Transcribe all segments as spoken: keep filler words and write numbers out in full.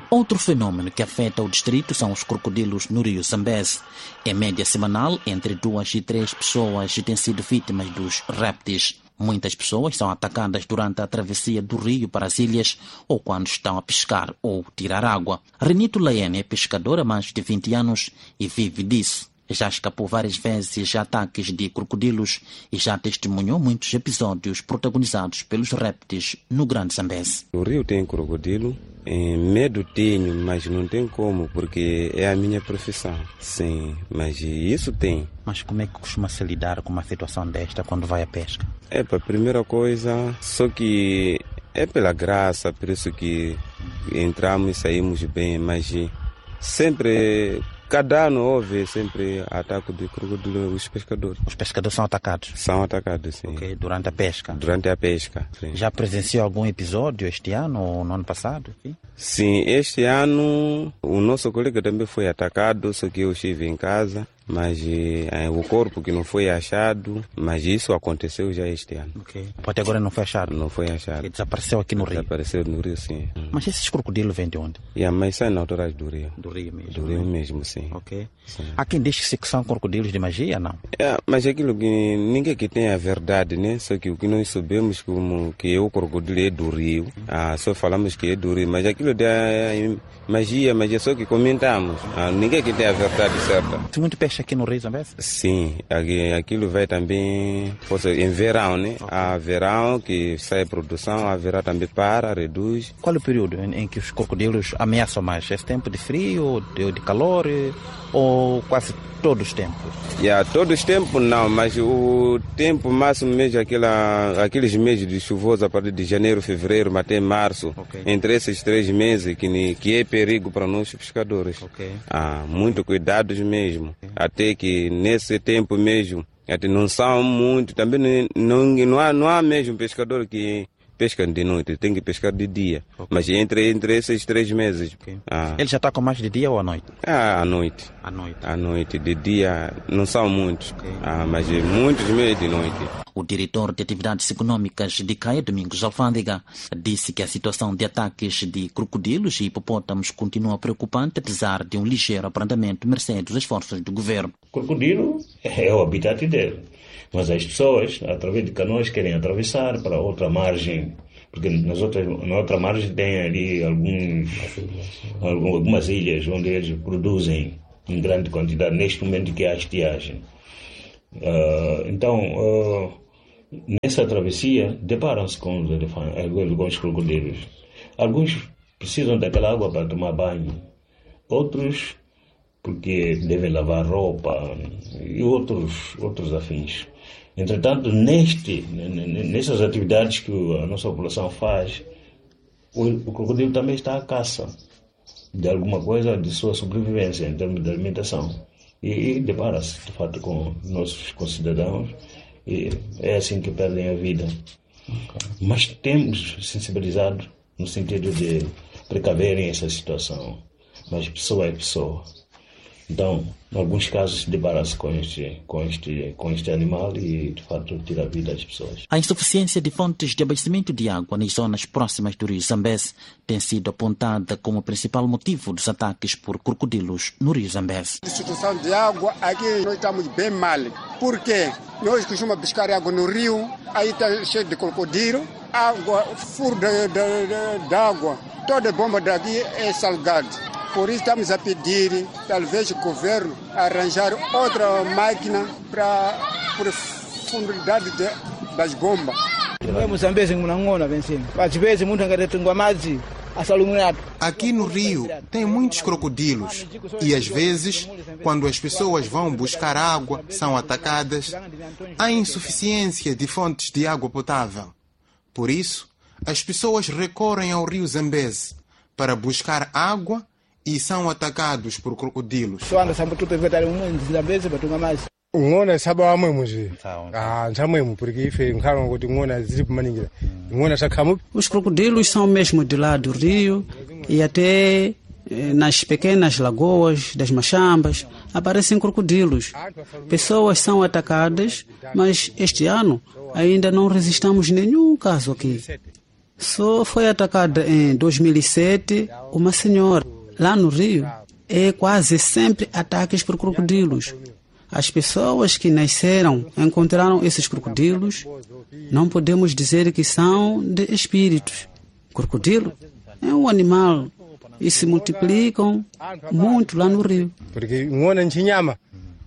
Outro fenômeno que afeta o distrito são os crocodilos no rio Zambeze. Em média semanal, entre duas e três pessoas têm sido vítimas dos répteis. Muitas pessoas são atacadas durante a travessia do rio para as ilhas ou quando estão a pescar ou tirar água. Renito Laiane é pescador há mais de vinte anos e vive disso. Já escapou várias vezes de ataques de crocodilos e já testemunhou muitos episódios protagonizados pelos répteis no Grande Zambeze. O rio tem crocodilo, é, medo tenho, mas não tem como, porque é a minha profissão. Sim, mas isso tem. Mas como é que costuma se lidar com uma situação desta quando vai à pesca? É, para a primeira coisa, só que é pela graça, por isso que entramos e saímos bem, mas sempre... Cada ano houve sempre ataque de crocodilo os pescadores. Os pescadores são atacados? São atacados, sim. Okay. Durante a pesca? Durante a pesca, sim. Já presenciou algum episódio este ano ou no ano passado? Sim, sim, este ano o nosso colega também foi atacado, só que eu estive em casa. Mas eh, o corpo que não foi achado, mas isso aconteceu já este ano. Okay. Até agora não foi achado? Não foi achado. Ele desapareceu aqui no desapareceu rio? Desapareceu no rio, sim. Mas esses crocodilos vêm de onde? Yeah, mas são naturais do rio. Do rio mesmo? Do rio né? mesmo, sim. Okay. Sim. Há quem diz que são crocodilos de magia, não? Yeah, mas aquilo que ninguém que tem a verdade, né? Só que o que nós sabemos como que o crocodilo é do rio, hum. ah, só falamos que é do rio, mas aquilo de é magia, magia só que comentamos. Ah, ninguém que tem a verdade certa. Tem muito peixe aqui no rio Zambeze? Sim, aquilo vai também em verão, né? Okay. Há verão que sai produção, há verão também para, reduz. Qual é o período em, em que os crocodilos ameaçam mais? É tempo de frio, de, de calor ou quase todos os tempos? Yeah, todos os tempos não, mas o tempo máximo mesmo, aquela, aqueles meses de chuvoso a partir de janeiro, fevereiro, até março, okay. Entre esses três meses que, que é perigo para nós pescadores. Okay. Ah, muito cuidados mesmo, okay. Até que nesse tempo mesmo, até não são muito, também não, não, há, não há mesmo pescador que pescam de noite, tem que pescar de dia. Okay. Mas entre, entre esses três meses... Okay. Ah, eles já atacam mais de dia ou à noite? Ah, à noite. À noite. À noite. De dia não são muitos, okay. Ah, mas muitos mesmo de noite. O diretor de Atividades Econômicas de Caia, Domingos Alfândega, disse que a situação de ataques de crocodilos e hipopótamos continua preocupante, apesar de um ligeiro abrandamento mercê dos esforços do governo. O crocodilo é o habitat dele, mas as pessoas, através de canoas, querem atravessar para outra margem, porque nas outras, na outra margem tem ali alguns, algumas ilhas onde eles produzem em grande quantidade, neste momento que há estiagem. Uh, então, uh, nessa travessia, deparam-se com os elefantes, com os crocodilos. Alguns precisam daquela água para tomar banho, outros porque devem lavar roupa e outros, outros afins. Entretanto, neste, nessas atividades que a nossa população faz, o, o crocodilo também está à caça de alguma coisa de sua sobrevivência em termos de alimentação. E, e depara-se, de fato, com nossos concidadãos, e é assim que perdem a vida. Okay. Mas temos sensibilizado no sentido de precaverem essa situação. Mas pessoa é pessoa. Então, em alguns casos, depara-se com este, com, este, com este animal e, de fato, tira a vida das pessoas. A insuficiência de fontes de abastecimento de água nas zonas próximas do rio Zambeze tem sido apontada como principal motivo dos ataques por crocodilos no rio Zambeze. A situação de água aqui nós estamos bem mal. Por quê? Nós costumamos buscar água no rio, aí está cheio de crocodilo, água, furo d'água, toda bomba daqui é salgada. Por isso estamos a pedir, talvez o governo arranjar outra máquina para a profundidade de, das bombas. Aqui no rio tem muitos crocodilos e às vezes, quando as pessoas vão buscar água, são atacadas. Há insuficiência de fontes de água potável. Por isso, as pessoas recorrem ao rio Zambeze para buscar água e são atacados por crocodilos. Ngona saba mwemuzi. Ah, chamwemu porque ife nkalo kuti ngona zili kumaningila. Ngona sakhamu. Os crocodilos são mesmo de lá do rio e até nas pequenas lagoas das machambas aparecem crocodilos. Pessoas são atacadas, mas este ano ainda não registramos nenhum caso aqui. Só foi atacada em dois mil e sete uma senhora. Lá no Rio, é quase sempre ataques por crocodilos. As pessoas que nasceram encontraram esses crocodilos. Não podemos dizer que são de espíritos. Crocodilo é um animal e se multiplicam muito lá no Rio. Porque ngona nchinyama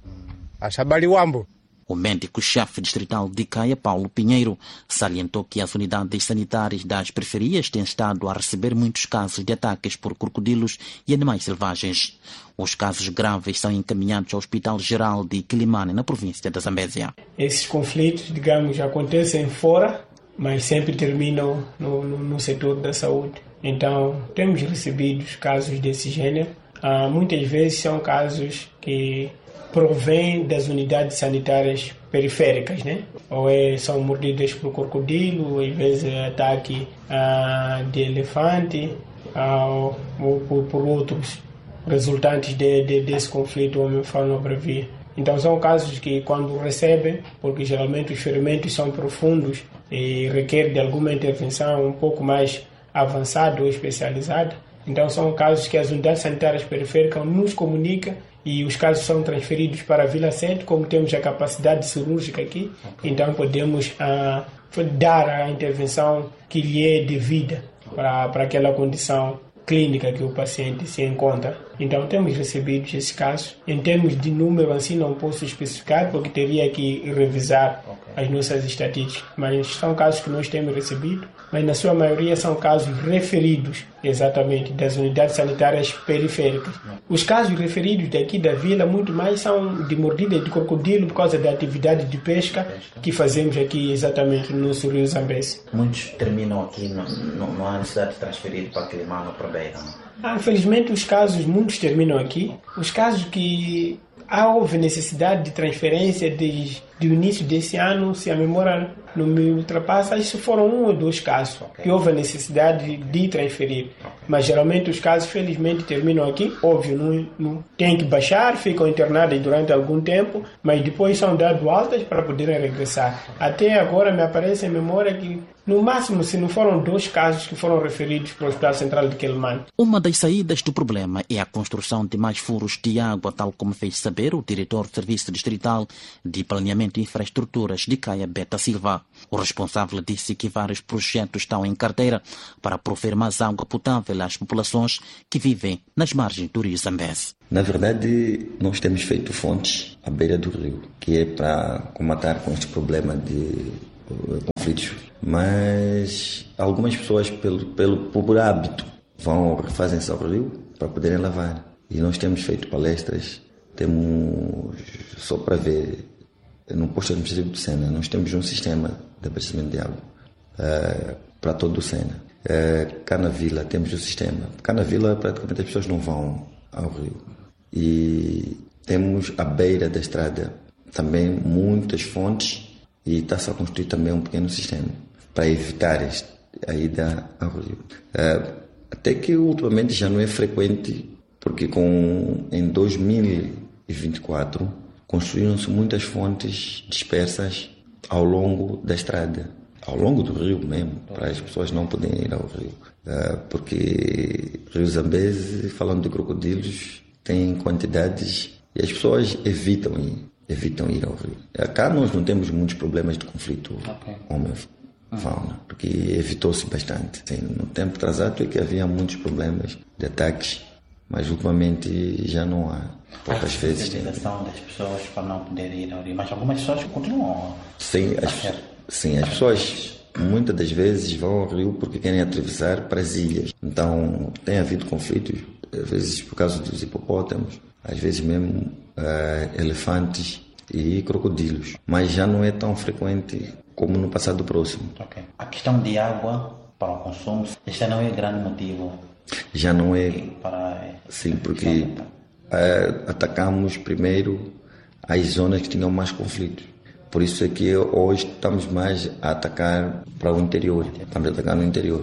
ashabali wambo. O médico-chefe distrital de Caia, Paulo Pinheiro, salientou que as unidades sanitárias das periferias têm estado a receber muitos casos de ataques por crocodilos e animais selvagens. Os casos graves são encaminhados ao Hospital Geral de Quilimane, na província da Zambésia. Esses conflitos, digamos, acontecem fora, mas sempre terminam no, no, no setor da saúde. Então, temos recebido casos desse gênero. Ah, muitas vezes são casos que provém das unidades sanitárias periféricas, né? Ou é, são mordidas por crocodilo, ou às vezes é ataque ah, de elefante, ah, ou, ou por, por outros resultantes de, de, desse conflito homem-fauna-bravia. Então são casos que quando recebem, porque geralmente os ferimentos são profundos e requer de alguma intervenção um pouco mais avançada ou especializada, então são casos que as unidades sanitárias periféricas nos comunicam e os casos são transferidos para a Vila Centro, como temos a capacidade cirúrgica aqui, então podemos ah, dar a intervenção que lhe é devida para, para aquela condição clínica que o paciente se encontra. Então temos recebido esses casos. Em termos de número assim não posso especificar porque teria que revisar as nossas estatísticas, mas são casos que nós temos recebido, mas na sua maioria são casos referidos exatamente das unidades sanitárias periféricas. Os casos referidos daqui da vila muito mais são de mordida de crocodilo por causa da atividade de pesca que fazemos aqui exatamente no nosso rio Zambésia. Muitos terminam aqui, não, não, não há necessidade de transferir para Quilimane ou para Beira, não? Ah, infelizmente os casos, muitos terminam aqui. Os casos que houve necessidade de transferência desde o início desse ano, se a memória não me ultrapassa, isso foram um ou dois casos okay. que houve a necessidade de transferir. Okay. Mas geralmente os casos, felizmente, terminam aqui. Óbvio, não, não tem que baixar, ficam internados durante algum tempo, mas depois são dados altas para poderem regressar. Até agora me aparece em memória que, no máximo, se não foram dois casos que foram referidos para o Hospital Central de Quilimane. Uma das saídas do problema é a construção de mais furos de água, tal como fez saber o diretor do Serviço Distrital de Planeamento e Infraestruturas de Caia, Beta Silva. O responsável disse que vários projetos estão em carteira para prover mais água potável às populações que vivem nas margens do rio Zambésia. Na verdade, nós temos feito fontes à beira do rio, que é para combater com este problema de conflitos. Mas algumas pessoas, pelo, pelo por hábito, vão refazem-se ao rio para poderem lavar. E nós temos feito palestras, temos, só para ver, no posto administrativo do Sena, nós temos um sistema de abastecimento de água uh, para todo o Sena. Uh, cá na vila temos um sistema. Cá na vila praticamente as pessoas não vão ao rio. E temos à beira da estrada também muitas fontes e está-se a construir também um pequeno sistema para evitar a ida ao rio. Uh, até que ultimamente já não é frequente, porque com, em dois mil e vinte e quatro construíram-se muitas fontes dispersas ao longo da estrada, ao longo do rio mesmo, para as pessoas não poderem ir ao rio. Uh, porque Rio Zambésia, falando de crocodilos, tem quantidades e as pessoas evitam ir, evitam ir ao rio. Cá nós não temos muitos problemas de conflito okay. homem-fauna, porque evitou-se bastante. Sim, no tempo atrasado é que havia muitos problemas de ataques, mas ultimamente já não há. Poucas a vezes tem. A sensibilização das pessoas para não poderem ir ao rio, mas algumas pessoas continuam sim, a as, ser. Sim, as pessoas muitas das vezes vão ao rio porque querem atravessar para as ilhas. Então tem havido conflitos, às vezes por causa dos hipopótamos, às vezes mesmo uh, elefantes e crocodilos, mas já não é tão frequente como no passado próximo. Okay. A questão de água para o consumo, este não é grande motivo? Já não é, para... sim, porque uh, atacamos primeiro as zonas que tinham mais conflitos. Por isso é que hoje estamos mais a atacar para o interior, estamos a atacar no interior.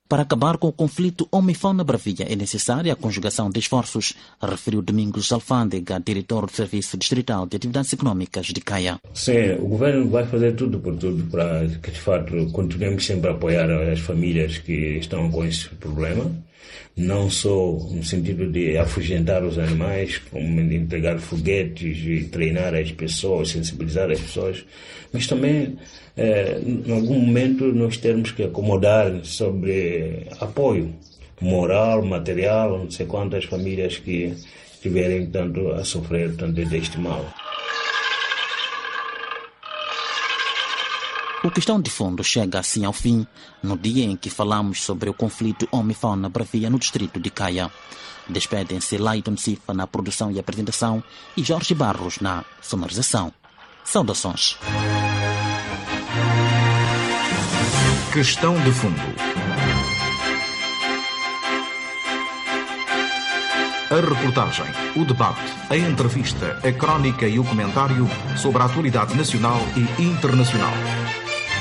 Para acabar com o conflito homem-fauna-bravia é necessária a conjugação de esforços, referiu Domingos Alfândega, diretor do Serviço Distrital de Atividades Econômicas de Caia. Sim, o governo vai fazer tudo por tudo para que, de fato, continuemos sempre a apoiar as famílias que estão com esse problema. Não só no sentido de afugentar os animais, como de entregar foguetes e treinar as pessoas, sensibilizar as pessoas, mas também, eh, em algum momento, nós temos que acomodar sobre apoio moral, material, não sei quantas famílias que estiverem tanto a sofrer tanto deste mal. O Questão de Fundo chega assim ao fim, no dia em que falamos sobre o conflito homem-fauna-bravia no distrito de Caia. Despedem-se Leiton Sifa na produção e apresentação e Jorge Barros na sonorização. Saudações. Questão de Fundo. A reportagem, o debate, a entrevista, a crónica e o comentário sobre a atualidade nacional e internacional.